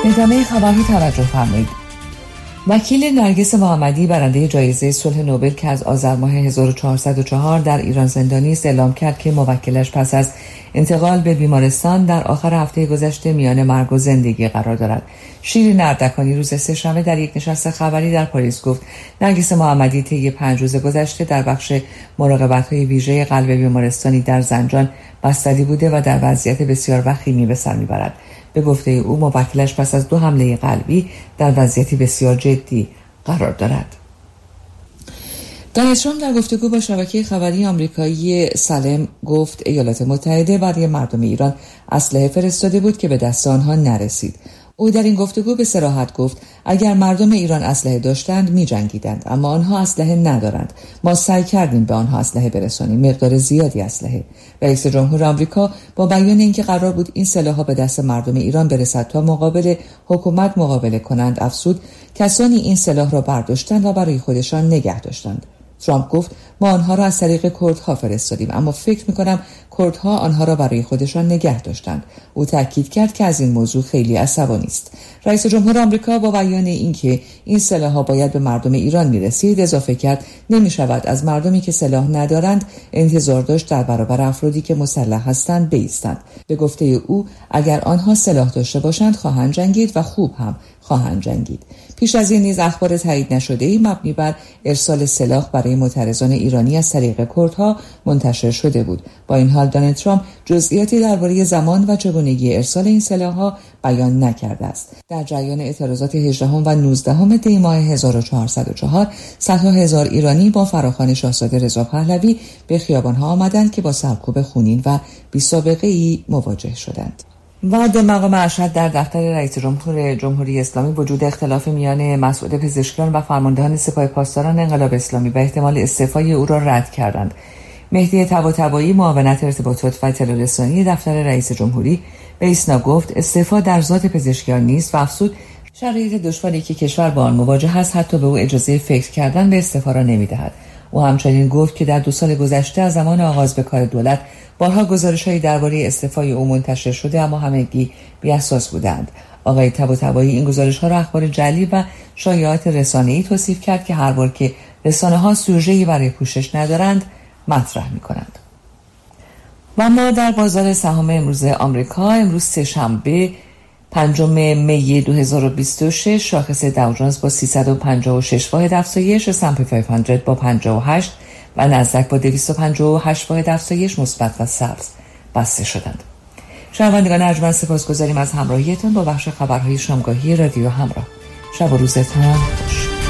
ادامه خبرها توجه فرمایید. وکیل نرگس محمدی برنده جایزه صلح نوبل که از آذر ماه 1404 در ایران زندانی است اعلام کرد که موکلش پس از انتقال به بیمارستان در آخر هفته گذشته میان مرگ و زندگی قرار دارد. شیرین اردکانی روز سه‌شنبه در یک نشست خبری در پاریس گفت نرگس محمدی طی 5 روز گذشته در بخش مراقبت‌های ویژه قلب بیمارستانی در زنجان بستری بوده و در وضعیت بسیار وخیمی به سر میبرد. به گفته او موکلش پس از 2 حمله قلبی در وضعیتی بسیار جدی قرار دارد. دونالد ترامپ در گفتگو با شبکه خبری آمریکایی سالم گفت ایالات متحده برای مردم ایران اسلحه فرستاده بود که به دست آنها نرسید. او در این گفتگو به صراحت گفت اگر مردم ایران اسلحه داشتند می جنگیدند، اما آنها اسلحه ندارند. ما سعی کردیم به آنها اسلحه برسانیم، مقدار زیادی اسلحه. رئیس جمهور آمریکا با بیان اینکه قرار بود این سلاح‌ها به دست مردم ایران برسد تا مقابل حکومت مقابله کنند افزود کسانی این سلاح را برداشتند و برای خودشان نگه داشتند. ترامپ گفت ما آنها را از طریق کردها فرستادیم، اما فکر می‌کنم کردها آنها را برای خودشان نگه داشتند. او تاکید کرد که از این موضوع خیلی عصبانی است. رئیس جمهور آمریکا با بیان اینکه این سلاح‌ها باید به مردم ایران می‌رسید اضافه کرد نمی‌شود از مردمی که سلاح ندارند انتظار داشت در برابر افرادی که مسلح هستند بایستند. به گفته او اگر آنها سلاح داشته باشند خواهند جنگید و خوب هم خواهند جنگید. پیش از این نیز اخبار تایید نشده‌ای مبنی بر ارسال سلاح برای معترضان ایرانی از طریق کردها منتشر شده بود. با این حال دونالد ترامپ جزئیاتی درباره زمان و چگونگی ارسال این سلاح‌ها بیان نکرده است. در جریان اعتراضات 18 و 19 دی ماه 1404 صدها هزار ایرانی با فراخوان شاهزاده رضا پهلوی به خیابان‌ها آمدند که با سرکوب خونین و بی‌سابقه‌ای مواجه شدند. و در مقام ارشد در دفتر رئیس جمهور جمهوری اسلامی وجود اختلاف میان مسعود پزشکیان و فرماندهان سپاه پاسداران انقلاب اسلامی و احتمال استعفای او را رد کردند. مهدی طباطبایی معاونت ارتباطات و اطلاع رسانی دفتر رئیس جمهوری به ایسنا گفت استعفا در ذات پزشکیان نیست و افزود شرایط دشواری که کشور با آن مواجه است حتی به او اجازه فکر کردن به استعفا را نمی‌دهد. او همچنین گفت که در 2 سال گذشته از زمان آغاز به کار دولت بارها گزارش‌هایی درباره استعفای او منتشر شده اما همگی بی‌اساس بودند. آقای طباطبایی این گزارش‌ها را اخبار جعلی و شایعات رسانه‌ای توصیف کرد که هر بار که رسانه‌ها سوژه‌ای برای پوشش ندارند مطرح می‌کنند. و ما در بازار سهام امروز آمریکا امروز سه‌شنبه 5 می 2026 شاخص داو جونز با 356 واحد افزایش، S&P 500 با 58 و نزدک با 258 واحد افزایش مثبت و سبز بسته شدند. شنوندگان ارجمند سپاسگزاریم از همراهیتان با بخش خبرهای شامگاهی رادیو همراه. شب و روزتان